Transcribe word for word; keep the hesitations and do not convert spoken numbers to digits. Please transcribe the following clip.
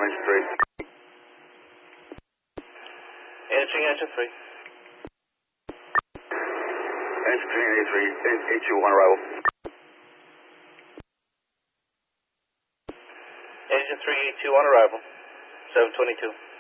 confirm engine three. Answering engine three. Engine three and A three, A two on arrival. Engine three, A two on arrival. seven twenty-two.